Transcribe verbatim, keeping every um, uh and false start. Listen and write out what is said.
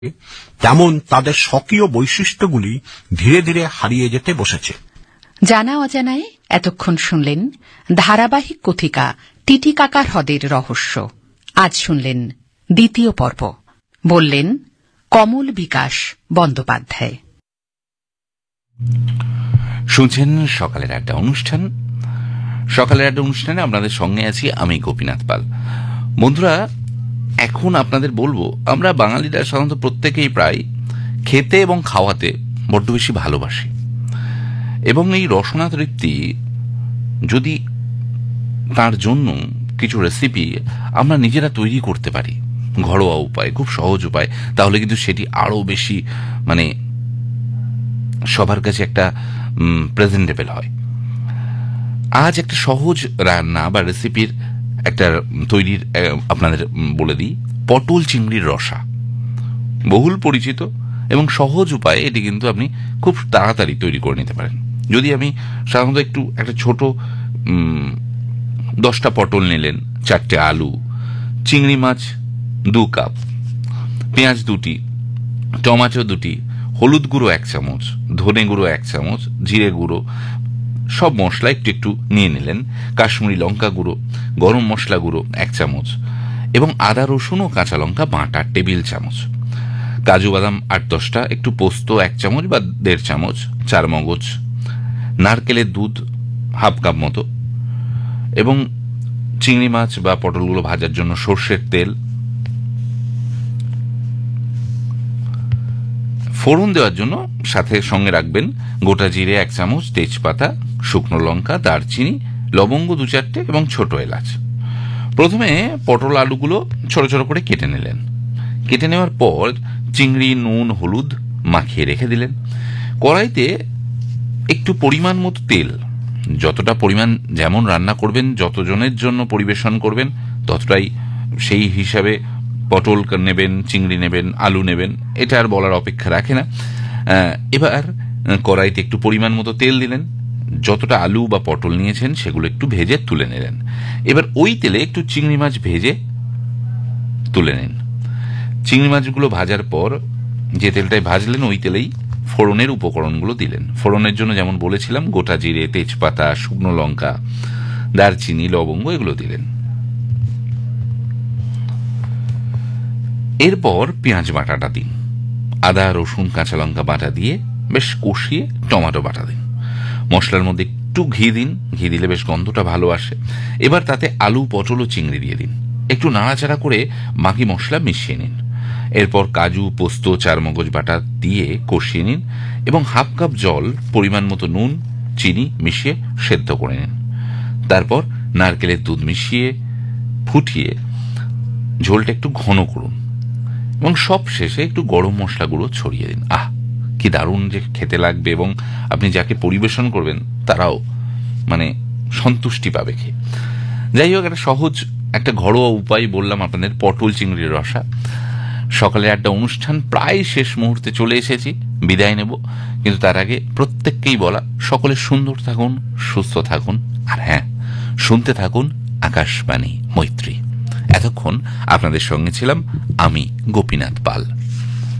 তেমন তাদের স্বকীয় বৈশিষ্ট্যগুলি ধীরে ধীরে হারিয়ে যেতে বসেছে। জানা অজানায় এতক্ষণ শুনলেন ধারাবাহিক কথিকা টিটি কাকার হ্রদের রহস্য। আজ শুনলেন দ্বিতীয় পর্ব। বললেন কমল বিকাশ বন্দ্যোপাধ্যায়। শুনছেন সকালের একটা অনুষ্ঠান। সকালের একটা অনুষ্ঠানে আপনাদের সঙ্গে আছি আমি গোপীনাথ পাল। বন্ধুরা, এখন আপনাদের বলবো, আমরা বাঙালিরা সাধারণত প্রত্যেকেই প্রায় খেতে এবং খাওয়াতে বড্ড বেশি ভালোবাসি, এবং এই রসনা তৃপ্তি যদি তার জন্য কিছু রেসিপি আমরা নিজেরা তৈরি করতে পারি, ঘরোয়া উপায়, খুব সহজ উপায়, তাহলে কিন্তু সেটি আরো বেশি মানে সবার কাছে একটা প্রেজেন্টেবল হয়। আজ একটা সহজ রান্না বা রেসিপির একটা তৈরির আপনাদের বলে দিই। পটল চিংড়ির রসা বহুল পরিচিত এবং সহজ উপায়ে এটি কিন্তু আপনি খুব তাড়াতাড়ি তৈরি করে নিতে পারেন। যদি আমি সাধারণত একটু একটা ছোট দশটা পটল নিলেন, চারটে আলু, চিংড়ি মাছ দু কাপ, পেঁয়াজ দুটি, টমেটো দুটি, হলুদ গুঁড়ো এক চামচ, ধনে গুঁড়ো এক চামচ, জিরে গুঁড়ো, সব মশলা একটু একটু নিয়ে নিলেন, কাশ্মীরি লঙ্কা গুঁড়ো, গরম মশলা গুঁড়ো এক চামচ, এবং আদা রসুন ও কাঁচা লঙ্কা বাটা টেবিল চামচ, কাজু বাদাম আট দশটা, একটু পোস্ত এক চামচ বা দেড় চামচ, চার মগজ, নারকেলের দুধ হাফ কাপ মতো, এবং চিংড়ি মাছ বা পটলগুলো ভাজার জন্য সর্ষের তেল। ফোড়ন দেওয়ার জন্য সাথে সঙ্গে রাখবেন গোটা জিরে এক চামচ, তেজপাতা, শুকনো লঙ্কা, দারচিনি, লবঙ্গ দু চারটে এবং ছোট এলাচ। প্রথমে পটল আলুগুলো ছোট ছোট করে কেটে নিলেন। কেটে নেওয়ার পর চিংড়ি, নুন, হলুদ মাখিয়ে রেখে দিলেন। কড়াইতে একটু পরিমাণ মতো তেল, যতটা পরিমাণ যেমন রান্না করবেন, যতজনের জন্য পরিবেশন করবেন ততটাই সেই হিসাবে পটল নেবেন, চিংড়ি নেবেন, আলু নেবেন, এটা আর বলার অপেক্ষা রাখে না। এবার কড়াইতে একটু পরিমাণ মতো তেল দিলেন, যতটা আলু বা পটল নিয়েছেন সেগুলো একটু ভেজে তুলে নিলেন। এবার ওই তেলে একটু চিংড়ি মাছ ভেজে তুলে নিন। চিংড়ি মাছগুলো ভাজার পর যে তেলটায় ভাজলেন ওই তেলেই ফোড়নের উপকরণগুলো দিলেন। ফোড়নের জন্য যেমন বলেছিলাম গোটা জিরে, তেজপাতা, শুকনো লঙ্কা, দারচিনি, লবঙ্গ এগুলো দিলেন। এরপর পেঁয়াজ বাটাটা দিন, আদা রসুন কাঁচা লঙ্কা বাটা দিয়ে বেশ কষিয়ে টমেটো বাটা দিন। মশলার মধ্যে একটু ঘি দিন, ঘি দিলে বেশ গন্ধটা ভালো আসে। এবার তাতে আলু, পটল ও চিংড়ি দিয়ে দিন। একটু নাড়াচাড়া করে বাকি মশলা মিশিয়ে নিন। এরপর কাজু, পোস্ত, চারমগজ বাটা দিয়ে কষিয়ে নিন এবং হাফ কাপ জল, পরিমাণ মতো নুন, চিনি মিশিয়ে সেদ্ধ করে নিন। তারপর নারকেলের দুধ মিশিয়ে ফুটিয়ে ঝোলটা একটু ঘন করুন এবং সব শেষে একটু গরম মশলা গুঁড়ো ছড়িয়ে দিন। আহ, কি দারুণ যে খেতে লাগবে, এবং আপনি যাকে পরিবেশন করবেন তারাও মানে সন্তুষ্টি পাবে খেয়ে। যাই হোক, একটা সহজ একটা ঘরোয়া উপায় বললাম আপনাদের, পটল চিংড়ির রসা। সকালে একটা অনুষ্ঠান প্রায় শেষ মুহূর্তে চলে এসেছি, বিদায় নেব, কিন্তু তার আগে প্রত্যেককেই বলা, সকলে সুন্দর থাকুন, সুস্থ থাকুন, আর হ্যাঁ, শুনতে থাকুন আকাশবাণী মৈত্রী। এতক্ষণ আপনাদের সঙ্গে ছিলাম আমি গোপীনাথ পাল।